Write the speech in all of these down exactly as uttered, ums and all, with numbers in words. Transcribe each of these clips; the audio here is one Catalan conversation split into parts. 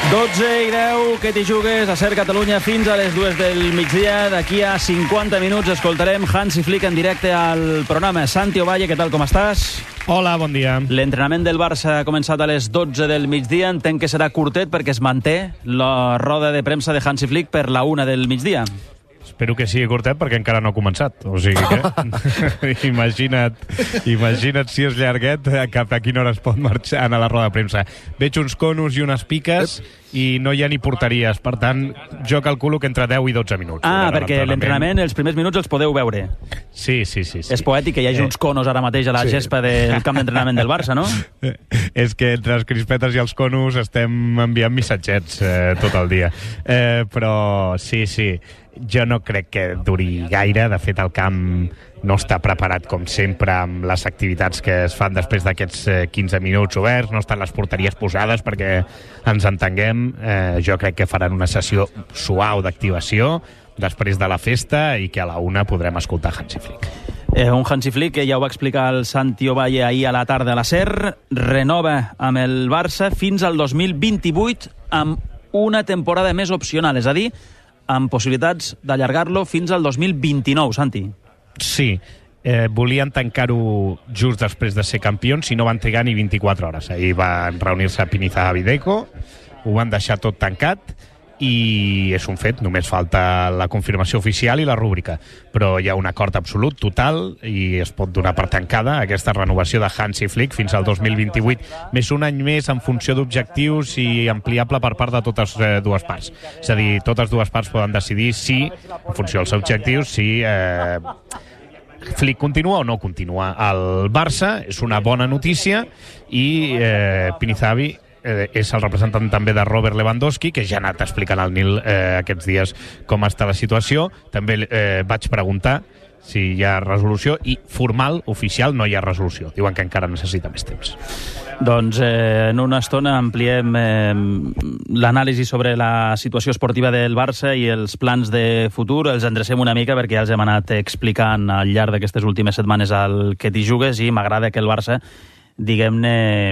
dotze i deu, que t'hi jugues a Ser Catalunya fins a les dues del migdia. D'aquí a cinquanta minuts escoltarem Hansi Flick en directe al programa. Santi Ovalle, què tal, com estàs? Hola, bon dia. L'entrenament del Barça ha començat a les dotze del migdia. Entenc que serà curtet perquè es manté la roda de premsa de Hansi Flick per la una del migdia. Espero que sigui curtet perquè encara no ha començat. O sigui que imagina't, imagina't si és llarguet cap a quina hora es pot marxar a la roda de premsa. Veig uns conos i unes piques i no hi ha ni porteries. Per tant, jo calculo que entre deu i dotze minuts. Ah, perquè l'entrenament, els primers minuts els podeu veure. Sí, sí, sí. sí. És poètic que hi hagi eh, uns conos ara mateix a la sí. gespa del camp d'entrenament del Barça, no? És que entre les crispetes i els conos estem enviant missatgets eh, tot el dia. Eh, però sí, sí. Jo no crec que duri gaire. De fet, el camp no està preparat, com sempre, amb les activitats que es fan després d'aquests eh, quinze minuts oberts. No estan les porteries posades perquè ens entenguem. Eh, jo crec que faran una sessió suau d'activació després de la festa i que a la una podrem escoltar Hansi Flick. Eh, un Hansi Flick que ja ho va explicar el Santi Ovalle ahir a la tarda a la SER, renova amb el Barça fins al dos mil vint-i-vuit amb una temporada més opcional, és a dir, amb possibilitats d'allargar-lo fins al dos mil vint-i-nou, Santi. Sí, eh, volien tancar-ho just després de ser campions i no van trigar ni vint-i-quatre hores. Ahir van reunir-se a Piniza Videco, ho van deixar tot tancat i és un fet, només falta la confirmació oficial i la rúbrica, però hi ha un acord absolut, total, i es pot donar per tancada aquesta renovació de Hansi Flick fins al dos mil vint-i-vuit, més un any més en funció d'objectius i ampliable per part de totes eh, dues parts. És a dir, totes dues parts poden decidir si, en funció dels objectius, si eh, Flick continua o no continua. El Barça és una bona notícia i eh, Pinizavi Eh, és el representant també de Robert Lewandowski, que ja ha anat explicant al Nil eh, aquests dies com està la situació. També eh, vaig preguntar si hi ha resolució i formal, oficial, no hi ha resolució. Diuen que encara necessita més temps. Doncs eh, en una estona ampliem eh, l'anàlisi sobre la situació esportiva del Barça i els plans de futur. Els endrecem una mica perquè ja els hem anat explicant al llarg d'aquestes últimes setmanes al que t'hi jugues i m'agrada que el Barça, diguem-ne,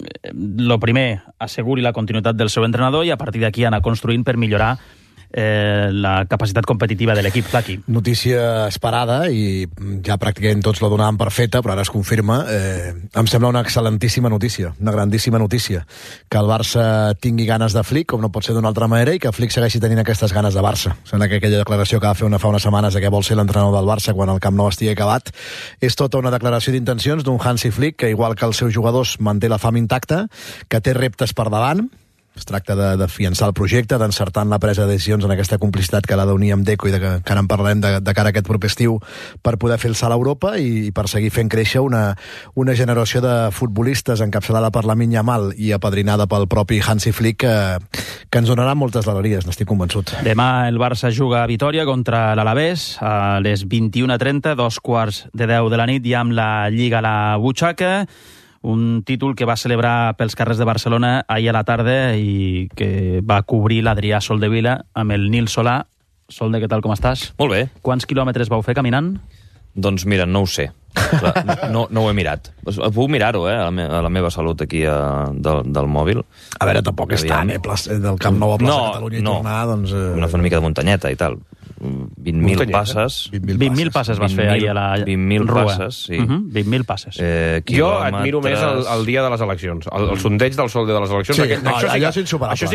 lo primer, asseguri la continuïtat del seu entrenador i a partir d'aquí anar construint per millorar eh, la capacitat competitiva de l'equip. Flaqui. Notícia esperada i ja pràcticament tots la donàvem per feta, però ara es confirma. Eh, em sembla una excel·lentíssima notícia, una grandíssima notícia, que el Barça tingui ganes de Flick, com no pot ser d'una altra manera, i que Flick segueixi tenint aquestes ganes de Barça. Sembla que aquella declaració que va fer una, fa unes setmanes de que vol ser l'entrenador del Barça quan el Camp Nou estigui acabat és tota una declaració d'intencions d'un Hansi Flick que, igual que els seus jugadors, manté la fam intacta, que té reptes per davant. Es tracta de, de fiançar el projecte, d'encertar en la presa de decisions en aquesta complicitat que l'ha d'unir amb Deco i de que, que ara en parlarem de, de cara a aquest proper estiu per poder fer el salt a Europa i, i per seguir fent créixer una, una generació de futbolistes encapçalada per Lamine Yamal i apadrinada pel propi Hansi Flick que, que ens donarà moltes alegries, n'estic convençut. Demà el Barça juga a Vitòria contra l'Alavés a les vint-i-una trenta, dos quarts de deu de la nit, ja amb la Lliga a la butxaca. Un títol que va celebrar pels carrers de Barcelona ahir a la tarda i que va cobrir l'Adrià Soldevila amb el Nil Solà. Solde, què tal, com estàs? Molt bé. Quants quilòmetres vau fer caminant? Doncs mira, no ho sé. No, no ho he mirat. Puc mirar-ho, eh, a la, me a la meva salut aquí a, del, del mòbil. A veure, tampoc és tant, eh, del Camp Nou a plaça no, Catalunya i no. tornar, doncs... Eh... Una, una mica de muntanyeta i tal. vint mil passes. vint mil passes vas fer ahir a la vint mil Rua. passes, sí. Uh -huh, vint mil passes. Eh, jo admiro més el, el dia de les eleccions, el, el sondeig del Solde de les eleccions. Sí, Aquest, no, això sí allò que, és insuperable. això sí